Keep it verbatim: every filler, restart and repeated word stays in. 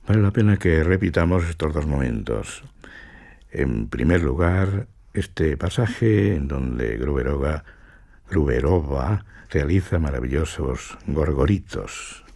Vale la pena que repitamos estos dos momentos. En primer lugar, este pasaje en donde Gruberova, Gruberova realiza maravillosos gorgoritos